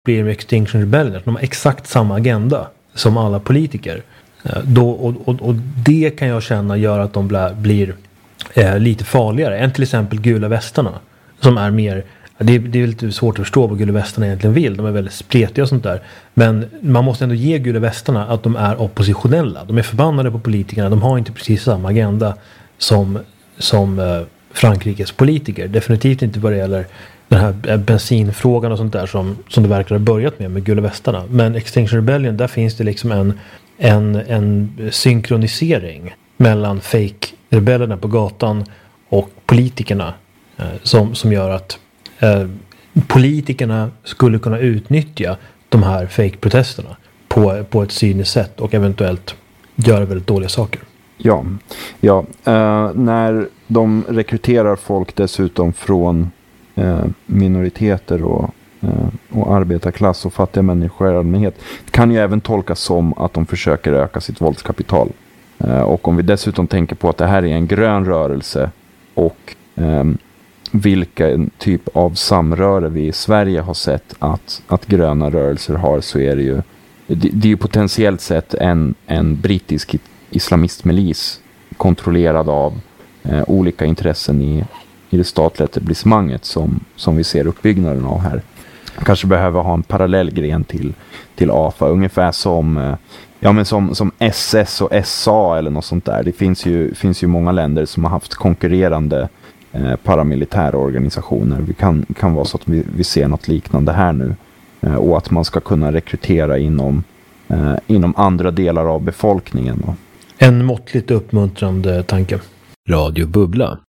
blir med Extinction Rebellion. De har exakt samma agenda som alla politiker. Och det kan jag känna gör att de blir lite farligare än till exempel Gula västarna. Som är mer... Det är lite svårt att förstå vad Gula västarna egentligen vill. De är väldigt spretiga och sånt där. Men man måste ändå ge Gula västarna att de är oppositionella. De är förbannade på politikerna. De har inte precis samma agenda som Frankrikes politiker. Definitivt inte vad det gäller den här bensinfrågan och sånt där som det verkar ha börjat med Gula västarna. Men Extinction Rebellion, där finns det liksom en synkronisering mellan fake-rebellerna på gatan och politikerna som gör att politikerna skulle kunna utnyttja de här fake-protesterna på ett cyniskt sätt och eventuellt göra väldigt dåliga saker. Ja. När de rekryterar folk dessutom från minoriteter och arbetarklass och fattiga människor i allmänhet, kan ju även tolkas som att de försöker öka sitt våldskapital. Och om vi dessutom tänker på att det här är en grön rörelse och vilken typ av samröre vi i Sverige har sett att gröna rörelser har, så är det är ju potentiellt sett en brittisk islamistmilis kontrollerad av olika intressen i det statliga etablissemanget som vi ser uppbyggnaden av här. Kanske behöver ha en parallell gren till AFA, ungefär som SS och SA eller något sånt där. Det finns ju många länder som har haft konkurrerande paramilitära organisationer. Det kan vara så att vi ser något liknande här nu, och att man ska kunna rekrytera inom andra delar av befolkningen. En måttligt uppmuntrande tanke. Radio Bubbla.